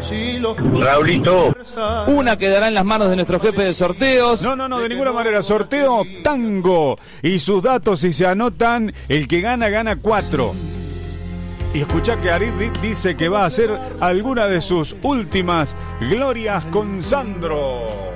Raulito. Una quedará en las manos de nuestro jefe de sorteos. No, de ninguna manera. Sorteo Tango. Y sus datos, si se anotan, el que gana 4. Y escuchá que Arid dice que va a hacer alguna de sus últimas glorias con Sandro.